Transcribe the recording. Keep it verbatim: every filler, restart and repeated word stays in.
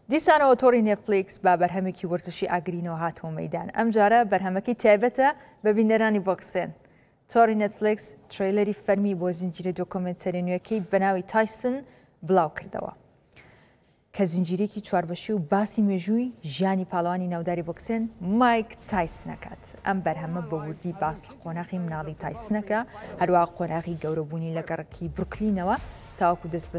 دیسانەوە تۆڕی نێتفلیکس با بەرهەمێکی وەرزشی ئاگرینەوە هاتەوە مەیدان. ئەم جارە بەرهەمەکەی تایبەتە بە بینەرانی بۆکسێن. تۆڕی نێتفلیکس ترێلەری فەرمی بۆ زنجیرە دۆکۆمنتەری نوێیەکەی بەناوی تایسن بڵاو کردەوە کە زنجیرێکی چواربەشی و باسی مێژووی ژیانی پاڵەوانی ناوداری بۆکسێن مایک تایسنەکات. ئەم بەرهەمە بە وردی باس لە قۆناغی مناڵی تایسنەکە، هەروەها قۆناغی گەورەبوونی لە گەڕەکی بروکلینەوە تاوەکو دەست